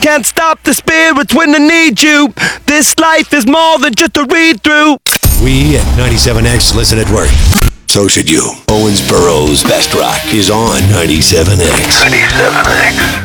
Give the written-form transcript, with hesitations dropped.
can't stop the spirits when I need you. This life is more than just a read-through. We at 97X listen at work. So should you. Owensboro's Best Rock is on 97X. 97X.